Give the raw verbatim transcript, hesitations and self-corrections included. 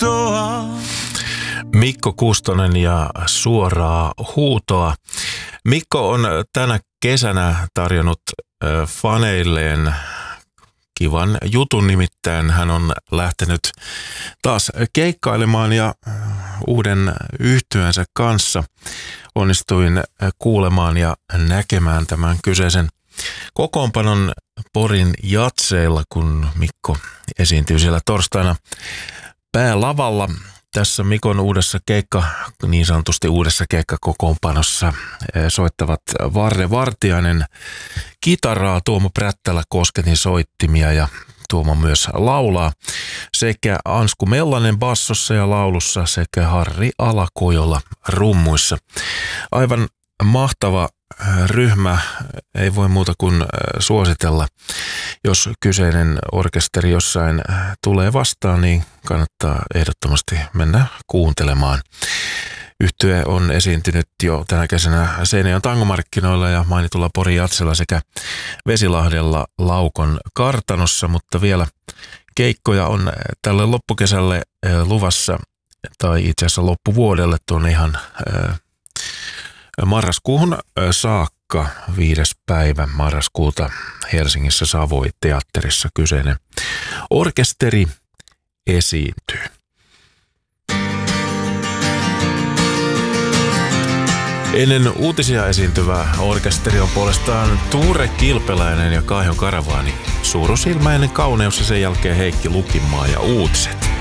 huutoa. Mikko Kustonen ja Suoraa huutoa. Mikko on tänä kesänä tarjonnut faneilleen kivan jutun, nimittäin hän on lähtenyt taas keikkailemaan ja uuden yhtyeensä kanssa onnistuin kuulemaan ja näkemään tämän kyseisen kokoonpanon Porin Jatseilla, kun Mikko esiintyy siellä torstaina päälavalla. Tässä Mikon uudessa keikka, niin sanotusti uudessa keikkakokoonpanossa soittavat Varre Vartiainen kitaraa, Tuomo Prättälä kosketin soittimia ja Tuomo myös laulaa, sekä Ansku Mellanen bassossa ja laulussa sekä Harri Alakojola rummuissa. Aivan mahtava ryhmä, ei voi muuta kuin suositella. Jos kyseinen orkesteri jossain tulee vastaan, niin kannattaa ehdottomasti mennä kuuntelemaan. Yhtye on esiintynyt jo tänä kesänä Seinäjoen tangomarkkinoilla ja mainitulla Porin Jatsella sekä Vesilahdella Laukon kartanossa, mutta vielä keikkoja on tälle loppukesälle luvassa, tai itse asiassa loppuvuodelle tuonne ihan marraskuuhun saakka, viides päivä marraskuuta Helsingissä Savoi teatterissa kyseinen orkesteri esiintyy. Ennen uutisia esiintyvä orkesteri on puolestaan Tuure Kilpeläinen ja Kaiho Karavaani, Suurusilmäinen kauneus ja sen jälkeen Heikki Lukinmaa ja uutiset.